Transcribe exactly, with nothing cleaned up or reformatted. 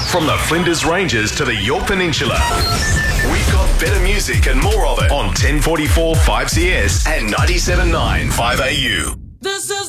From the Flinders Ranges to the Yorke Peninsula. We've got better music and more of it on ten forty-four five C S and ninety-seven point nine five A U.